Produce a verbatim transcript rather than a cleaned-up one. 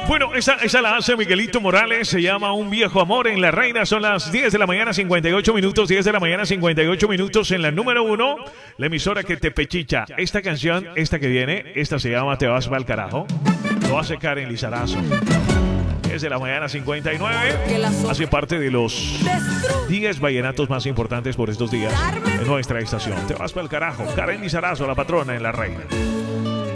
Bueno, esa, esa la hace Miguelito Morales, se llama Un Viejo Amor en La Reina. Son las diez de la mañana, cincuenta y ocho minutos, diez de la mañana, cincuenta y ocho minutos en la número uno, la emisora que te pechicha. Esta canción, esta que viene, esta se llama Te vas pa'l carajo. Lo hace Karen Lizarazo. diez de la mañana, cincuenta y nueve. Hace parte de los diez vallenatos más importantes por estos días en nuestra estación. Te vas pa'l carajo. Karen Lizarazo, la patrona en La Reina.